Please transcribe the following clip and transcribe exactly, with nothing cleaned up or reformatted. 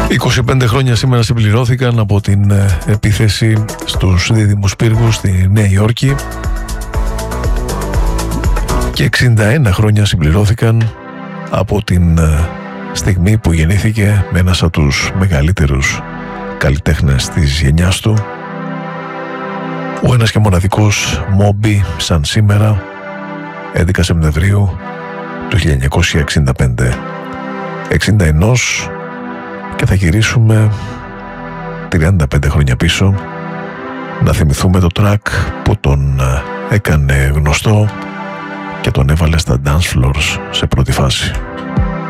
είκοσι πέντε χρόνια σήμερα συμπληρώθηκαν από την επίθεση στους δίδυμους πύργους στη Νέα Υόρκη και εξήντα ένα χρόνια συμπληρώθηκαν από την στιγμή που γεννήθηκε με ένας από τους μεγαλύτερους καλλιτέχνες της γενιάς του, ο ένας και μοναδικός Moby, σαν σήμερα, έντεκα Σεπτεμβρίου του χίλια εννιακόσια εξήντα πέντε. εξήντα ένα, και θα γυρίσουμε τριάντα πέντε χρόνια πίσω να θυμηθούμε το track που τον έκανε γνωστό και τον έβαλε στα dance floors σε πρώτη φάση.